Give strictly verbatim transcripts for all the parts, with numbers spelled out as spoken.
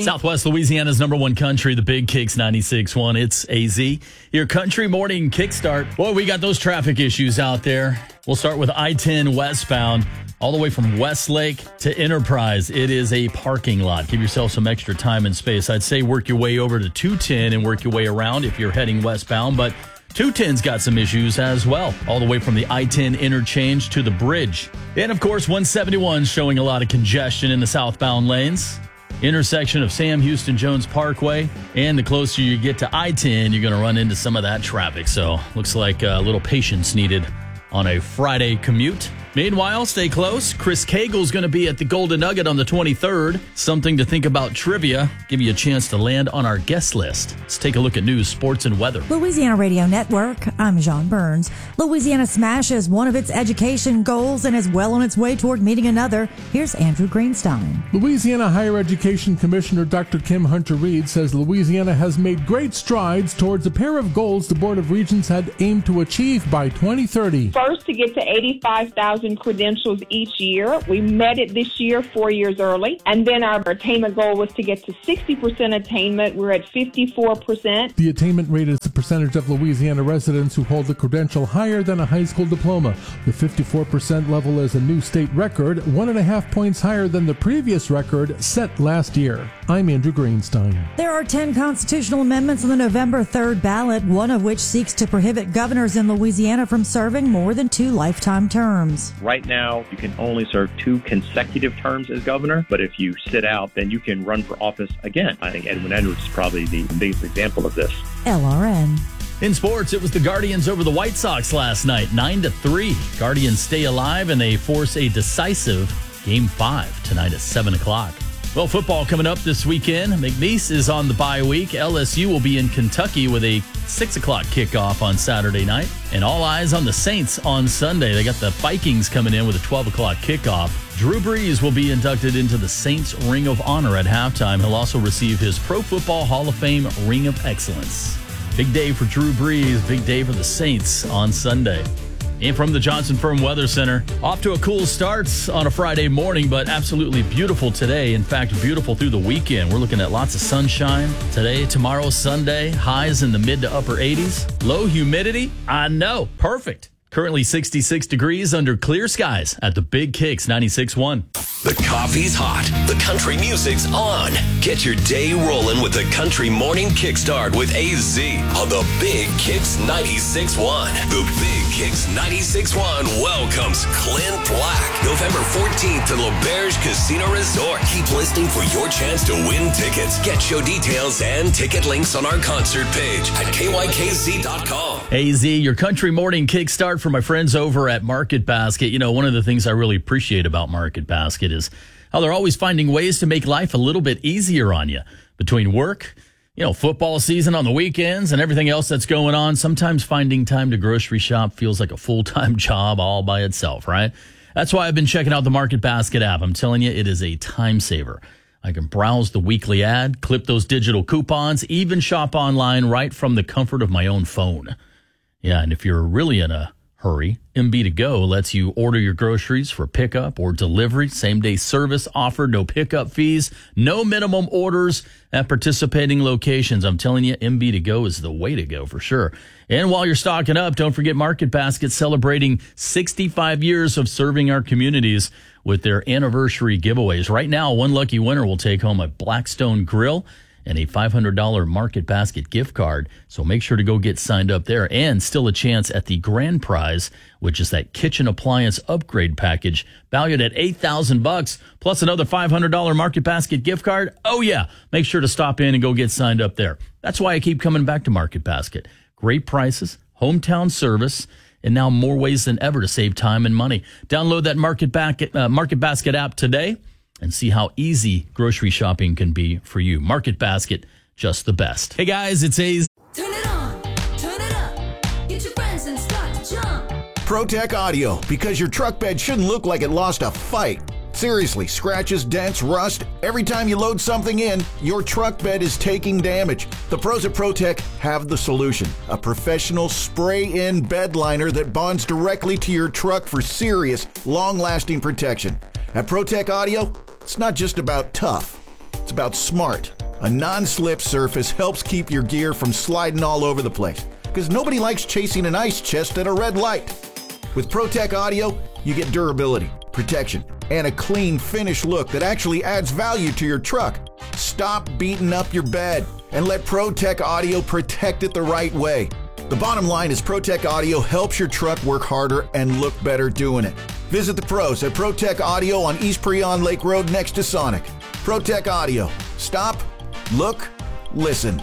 Southwest Louisiana's number one country, the Big Kicks ninety-six point one. It's A Z. Your country morning kickstart. Boy, we got those traffic issues out there. We'll start with I ten westbound, all the way from Westlake to Enterprise. It is a parking lot. Give yourself some extra time and space. I'd say work your way over to two ten and work your way around if you're heading westbound, but two ten's got some issues as well, all the way from the I ten interchange to the bridge. And, of course, one seventy-one showing a lot of congestion in the southbound lanes. Intersection of Sam Houston Jones Parkway. And the closer you get to I ten, you're going to run into some of that traffic. So, looks like a little patience needed on a Friday commute. Meanwhile, stay close. Chris Cagle's going to be at the Golden Nugget on the twenty-third. Something to think about trivia. Give you a chance to land on our guest list. Let's take a look at news, sports, and weather. Louisiana Radio Network, I'm John Burns. Louisiana smashes one of its education goals and is well on its way toward meeting another. Here's Andrew Greenstein. Louisiana Higher Education Commissioner Doctor Kim Hunter-Reid says Louisiana has made great strides towards a pair of goals the Board of Regents had aimed to achieve by twenty thirty. First, to get to eighty-five thousand credentials each year. We met it this year, four years early. And then our attainment goal was to get to sixty percent attainment. We're at fifty-four percent. The attainment rate is the percentage of Louisiana residents who hold a credential higher than a high school diploma. The fifty-four percent level is a new state record, one and a half points higher than the previous record set last year. I'm Andrew Greenstein. There are ten constitutional amendments on the November third ballot, one of which seeks to prohibit governors in Louisiana from serving more than two lifetime terms. Right now, you can only serve two consecutive terms as governor, but if you sit out, then you can run for office again. I think Edwin Edwards is probably the biggest example of this. L R N. In sports, it was the Guardians over the White Sox last night, nine to three. Guardians stay alive, and they force a decisive Game five tonight at seven o'clock. Well, football coming up this weekend. McNeese is on the bye week. L S U will be in Kentucky with a six o'clock kickoff on Saturday night. And all eyes on the Saints on Sunday. They got the Vikings coming in with a twelve o'clock kickoff. Drew Brees will be inducted into the Saints Ring of Honor at halftime. He'll also receive his Pro Football Hall of Fame Ring of Excellence. Big day for Drew Brees. Big day for the Saints on Sunday. And from the Johnson Firm Weather Center, off to a cool start on a Friday morning, but absolutely beautiful today. In fact, beautiful through the weekend. We're looking at lots of sunshine today, tomorrow, Sunday. Highs in the mid to upper eighties. Low humidity, I know, perfect. Currently sixty-six degrees under clear skies at the Big Kicks ninety-six point one. The coffee's hot. The country music's on. Get your day rolling with the Country Morning Kickstart with A Z on the Big Kicks ninety-six point one. The Big Kicks ninety-six point one welcomes Clint Black November fourteenth to L'Auberge Casino Resort. Keep listening for your chance to win tickets. Get show details and ticket links on our concert page at K Y K Z dot com. A Z, your Country Morning Kickstart for my friends over at Market Basket. You know, one of the things I really appreciate about Market Basket is how they're always finding ways to make life a little bit easier on you. Between work, you know, football season on the weekends and everything else that's going on, sometimes finding time to grocery shop feels like a full-time job all by itself, right? That's why I've been checking out the Market Basket app. I'm telling you, it is a time saver. I can browse the weekly ad, clip those digital coupons, even shop online right from the comfort of my own phone. Yeah, and if you're really in a hurry, M B to Go lets you order your groceries for pickup or delivery. Same-day service offered, no pickup fees, no minimum orders at participating locations. I'm telling you, M B to Go is the way to go for sure. And while you're stocking up, don't forget Market Basket celebrating sixty-five years of serving our communities with their anniversary giveaways. Right now, one lucky winner will take home a Blackstone grill and a five hundred dollars Market Basket gift card. So make sure to go get signed up there. And still a chance at the grand prize, which is that kitchen appliance upgrade package valued at eight thousand bucks plus another five hundred dollars Market Basket gift card. Oh, yeah. Make sure to stop in and go get signed up there. That's why I keep coming back to Market Basket. Great prices, hometown service, and now more ways than ever to save time and money. Download that Market Basket, uh, Market Basket app today and see how easy grocery shopping can be for you. Market Basket, just the best. Hey guys, it's A's. Turn it on, turn it up, get your friends and start to jump. ProTech Audio, because your truck bed shouldn't look like it lost a fight. Seriously, scratches, dents, rust, every time you load something in, your truck bed is taking damage. The pros at ProTech have the solution. A professional spray-in bed liner that bonds directly to your truck for serious, long-lasting protection. At ProTech Audio, it's not just about tough, It's about smart. A non-slip surface helps keep your gear from sliding all over the place, because nobody likes chasing an ice chest at a red light. With ProTech Audio, you get durability, protection, and a clean, finished look that actually adds value to your truck. Stop beating up your bed and let ProTech Audio protect it the right way. The bottom line is ProTech Audio helps your truck work harder and look better doing it. Visit the pros at ProTech Audio on East Preon Lake Road next to Sonic. ProTech Audio. Stop, look, listen.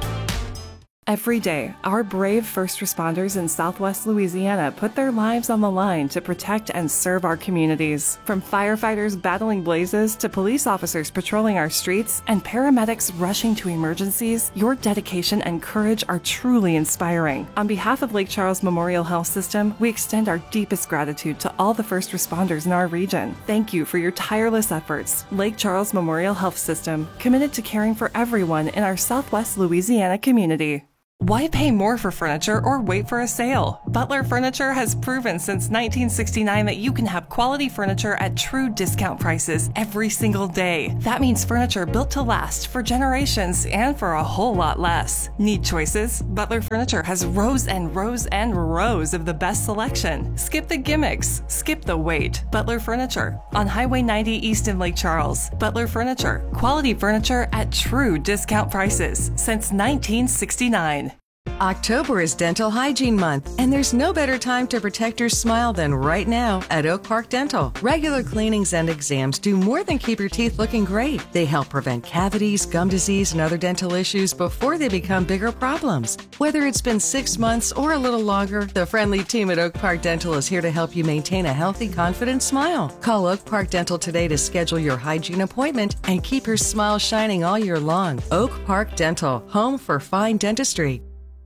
Every day, our brave first responders in Southwest Louisiana put their lives on the line to protect and serve our communities. From firefighters battling blazes to police officers patrolling our streets and paramedics rushing to emergencies, your dedication and courage are truly inspiring. On behalf of Lake Charles Memorial Health System, we extend our deepest gratitude to all the first responders in our region. Thank you for your tireless efforts. Lake Charles Memorial Health System, committed to caring for everyone in our Southwest Louisiana community. Why pay more for furniture or wait for a sale? Butler Furniture has proven since nineteen sixty-nine that you can have quality furniture at true discount prices every single day. That means furniture built to last for generations and for a whole lot less. Need choices? Butler Furniture has rows and rows and rows of the best selection. Skip the gimmicks. Skip the wait. Butler Furniture on Highway ninety East in Lake Charles. Butler Furniture. Quality furniture at true discount prices since nineteen sixty-nine. October is Dental Hygiene Month, and there's no better time to protect your smile than right now at Oak Park Dental. Regular cleanings and exams do more than keep your teeth looking great. They help prevent cavities, gum disease, and other dental issues before they become bigger problems. Whether it's been six months or a little longer, the friendly team at Oak Park Dental is here to help you maintain a healthy, confident smile. Call Oak Park Dental today to schedule your hygiene appointment and keep your smile shining all year long. Oak Park Dental, home for fine dentistry.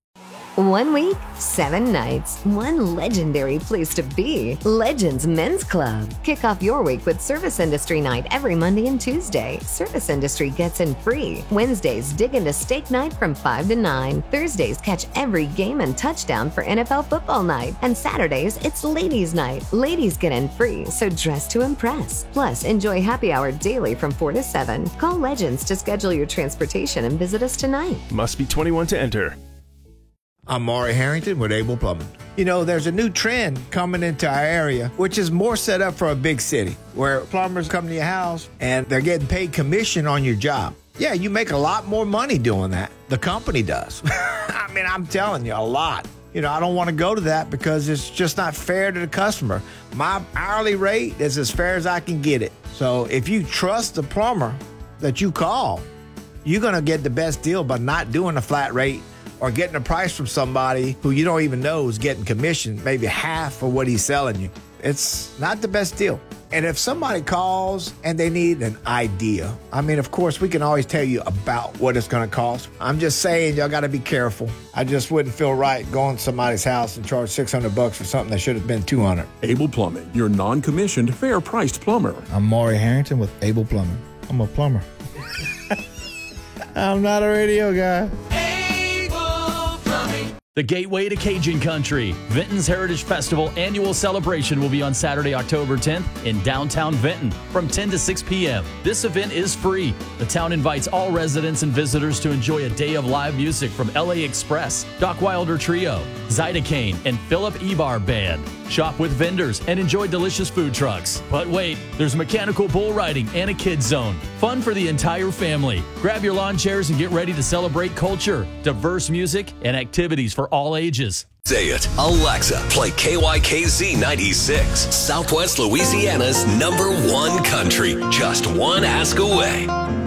One week, seven nights, one legendary place to be. Legends Men's Club. Kick off your week with Service Industry Night every Monday and Tuesday. Service Industry gets in free. Wednesdays, dig into Steak Night from five to nine. Thursdays, catch every game and touchdown for N F L Football Night. And Saturdays, it's Ladies Night. Ladies get in free, so dress to impress. Plus, enjoy happy hour daily from four to seven. Call Legends to schedule your transportation and visit us tonight. Must be twenty-one to enter. I'm Maury Harrington with Able Plumbing. You know, there's a new trend coming into our area, which is more set up for a big city, where plumbers come to your house and they're getting paid commission on your job. Yeah, you make a lot more money doing that. The company does. I mean, I'm telling you, a lot. You know, I don't want to go to that because it's just not fair to the customer. My hourly rate is as fair as I can get it. So if you trust the plumber that you call, you're going to get the best deal by not doing a flat rate or getting a price from somebody who you don't even know is getting commission, maybe half of what he's selling you. It's not the best deal. And if somebody calls and they need an idea, I mean, of course, we can always tell you about what it's going to cost. I'm just saying, y'all got to be careful. I just wouldn't feel right going to somebody's house and charge six hundred bucks for something that should have been two hundred. Able Plumbing, your non-commissioned, fair-priced plumber. I'm Maury Harrington with Able Plumbing. I'm a plumber. I'm not a radio guy. The gateway to Cajun Country. Vinton's Heritage Festival annual celebration will be on Saturday, October tenth in downtown Vinton from ten to six p.m. This event is free. The town invites all residents and visitors to enjoy a day of live music from L A Express, Doc Wilder Trio, Zydecaine, and Philip Ebar Band. Shop with vendors and enjoy delicious food trucks. But wait, there's mechanical bull riding and a kids zone. Fun for the entire family. Grab your lawn chairs and get ready to celebrate culture, diverse music, and activities for all ages. Say it. Alexa, play K Y K Z ninety-six, Southwest Louisiana's number one country. Just one ask away.